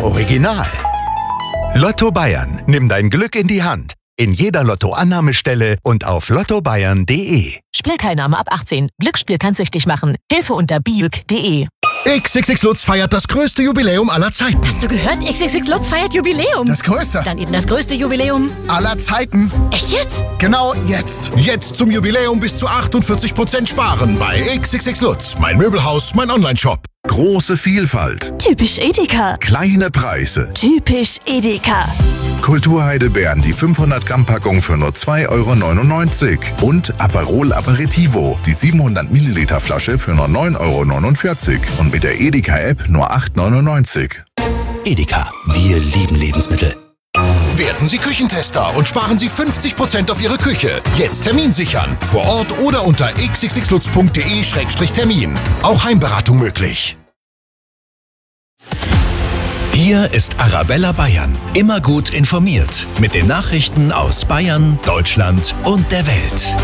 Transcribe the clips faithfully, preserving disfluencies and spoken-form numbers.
Original. Lotto Bayern, nimm dein Glück in die Hand. In jeder Lottoannahmestelle und auf lotto bayern punkt de. Spielteilnahme ab achtzehn. Glücksspiel kann süchtig machen. Hilfe unter biüg punkt de. X X X Lutz feiert das größte Jubiläum aller Zeiten. Hast du gehört? X X X Lutz feiert Jubiläum. Das größte. Dann eben das größte Jubiläum aller Zeiten. Echt jetzt? Genau jetzt. Jetzt zum Jubiläum bis zu achtundvierzig Prozent sparen bei X X X Lutz. Mein Möbelhaus, mein Onlineshop. Große Vielfalt. Typisch Edeka. Kleine Preise. Typisch Edeka. Kulturheidelbeeren, die fünfhundert Gramm Packung für nur zwei Euro neunundneunzig. Und Aperol Aperitivo, die siebenhundert Milliliter Flasche für nur neun Euro neunundvierzig. Und mit der Edeka-App nur acht Euro neunundneunzig. Edeka, wir lieben Lebensmittel. Werden Sie Küchentester und sparen Sie fünfzig Prozent auf Ihre Küche. Jetzt Termin sichern. Vor Ort oder unter x x x lutz punkt de Schrägstrich Termin. Auch Heimberatung möglich. Hier ist Arabella Bayern. Immer gut informiert. Mit den Nachrichten aus Bayern, Deutschland und der Welt.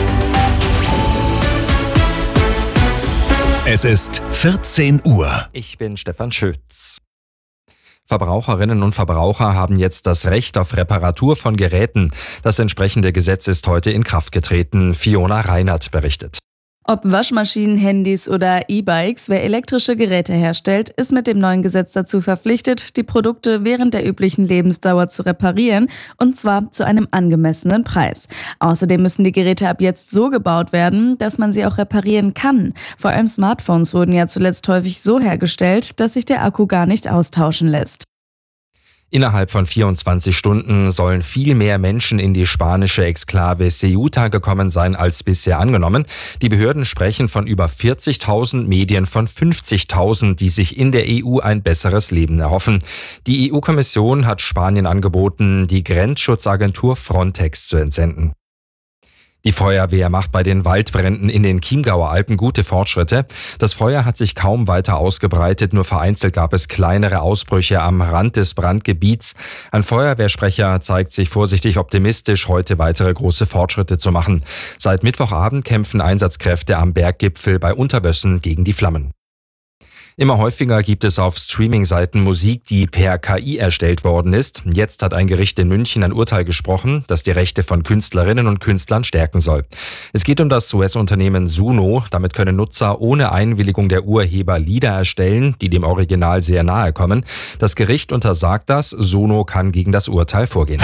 Es ist vierzehn Uhr. Ich bin Stefan Schütz. Verbraucherinnen und Verbraucher haben jetzt das Recht auf Reparatur von Geräten. Das entsprechende Gesetz ist heute in Kraft getreten. Fiona Reinert berichtet. Ob Waschmaschinen, Handys oder E-Bikes, wer elektrische Geräte herstellt, ist mit dem neuen Gesetz dazu verpflichtet, die Produkte während der üblichen Lebensdauer zu reparieren, und zwar zu einem angemessenen Preis. Außerdem müssen die Geräte ab jetzt so gebaut werden, dass man sie auch reparieren kann. Vor allem Smartphones wurden ja zuletzt häufig so hergestellt, dass sich der Akku gar nicht austauschen lässt. Innerhalb von vierundzwanzig Stunden sollen viel mehr Menschen in die spanische Exklave Ceuta gekommen sein als bisher angenommen. Die Behörden sprechen von über vierzigtausend, Medien von fünfzigtausend, die sich in der E U ein besseres Leben erhoffen. Die E U-Kommission hat Spanien angeboten, die Grenzschutzagentur Frontex zu entsenden. Die Feuerwehr macht bei den Waldbränden in den Chiemgauer Alpen gute Fortschritte. Das Feuer hat sich kaum weiter ausgebreitet, nur vereinzelt gab es kleinere Ausbrüche am Rand des Brandgebiets. Ein Feuerwehrsprecher zeigt sich vorsichtig optimistisch, heute weitere große Fortschritte zu machen. Seit Mittwochabend kämpfen Einsatzkräfte am Berggipfel bei Unterwössen gegen die Flammen. Immer häufiger gibt es auf Streaming-Seiten Musik, die per K I erstellt worden ist. Jetzt hat ein Gericht in München ein Urteil gesprochen, das die Rechte von Künstlerinnen und Künstlern stärken soll. Es geht um das U S-Unternehmen Suno. Damit können Nutzer ohne Einwilligung der Urheber Lieder erstellen, die dem Original sehr nahe kommen. Das Gericht untersagt das. Suno kann gegen das Urteil vorgehen.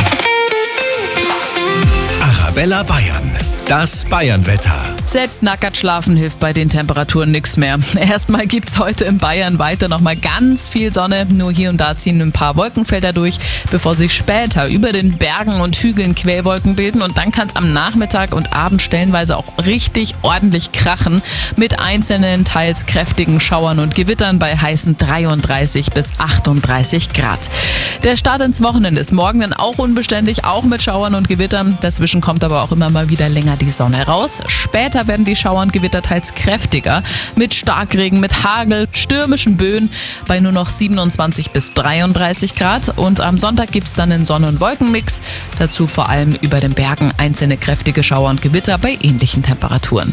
Arabella Bayern. Das Bayernwetter. Selbst nackert schlafen hilft bei den Temperaturen nichts mehr. Erstmal gibt's heute in Bayern weiter nochmal ganz viel Sonne. Nur hier und da ziehen ein paar Wolkenfelder durch, bevor sich später über den Bergen und Hügeln Quellwolken bilden. Und dann kann es am Nachmittag und Abend stellenweise auch richtig ordentlich krachen. Mit einzelnen, teils kräftigen Schauern und Gewittern bei heißen dreiunddreißig bis achtunddreißig Grad. Der Start ins Wochenende ist morgen dann auch unbeständig, auch mit Schauern und Gewittern. Dazwischen kommt aber auch immer mal wieder länger die Sonne raus. Später werden die Schauer und Gewitter teils kräftiger, mit Starkregen, mit Hagel, stürmischen Böen bei nur noch siebenundzwanzig bis dreiunddreißig Grad. Und am Sonntag gibt es dann einen Sonne- und Wolkenmix. Dazu vor allem über den Bergen einzelne kräftige Schauer und Gewitter bei ähnlichen Temperaturen.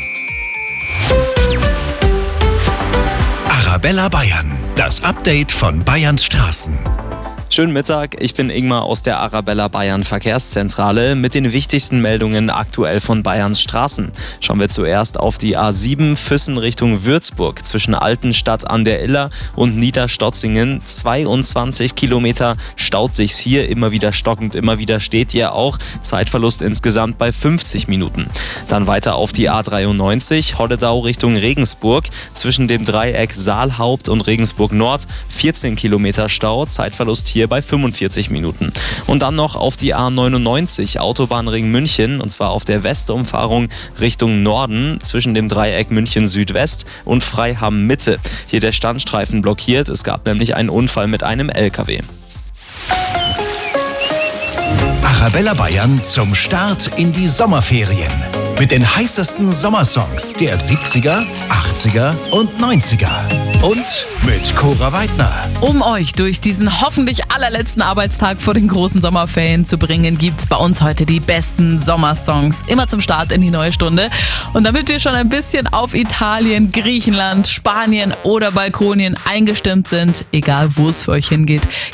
Arabella Bayern. Das Update von Bayerns Straßen. Schönen Mittag, ich bin Ingmar aus der Arabella Bayern Verkehrszentrale mit den wichtigsten Meldungen aktuell von Bayerns Straßen. Schauen wir zuerst auf die A sieben Füssen Richtung Würzburg zwischen Altenstadt an der Iller und Niederstotzingen. zweiundzwanzig Kilometer staut sich's hier, immer wieder stockend, immer wieder steht ihr auch. Zeitverlust insgesamt bei fünfzig Minuten. Dann weiter auf die A dreiundneunzig Hoddedau Richtung Regensburg zwischen dem Dreieck Saalhaupt und Regensburg Nord. vierzehn Kilometer Stau, Zeitverlust hier bei fünfundvierzig Minuten. Und dann noch auf die A neunundneunzig Autobahnring München, und zwar auf der Westumfahrung Richtung Norden zwischen dem Dreieck München Südwest und Freiham Mitte. Hier der Standstreifen blockiert. Es gab nämlich einen Unfall mit einem L K W. Arabella Bayern zum Start in die Sommerferien. Mit den heißesten Sommersongs der siebziger, achtziger und neunziger. Und mit Cora Weidner. Um euch durch diesen hoffentlich allerletzten Arbeitstag vor den großen Sommerferien zu bringen, gibt's bei uns heute die besten Sommersongs. Immer zum Start in die neue Stunde. Und damit wir schon ein bisschen auf Italien, Griechenland, Spanien oder Balkonien eingestimmt sind, egal wo es für euch hingeht,